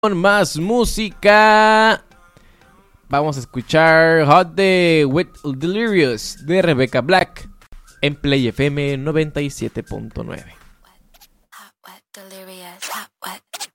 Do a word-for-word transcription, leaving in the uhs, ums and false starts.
Con más música. Vamos a escuchar Hot de With Delirious de Rebecca Black en Play F M noventa y siete punto nueve. Hot, wet, delirious, hot, wet.